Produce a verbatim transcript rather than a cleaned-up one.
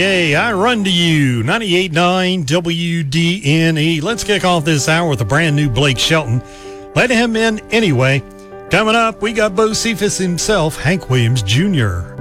Hey, I run to you, ninety-eight point nine W D N E. Let's kick off this hour with a brand new Blake Shelton. Let him in anyway. Coming up, we got Bo Cephas himself, Hank Williams Junior